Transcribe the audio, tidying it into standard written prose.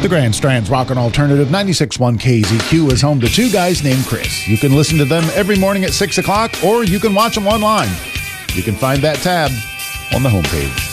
The Grand Strand's Rockin' Alternative 96.1 KZQ is home to two guys named Chris. You can listen to them every morning at 6 o'clock, or you can watch them online. You can find that tab on the homepage.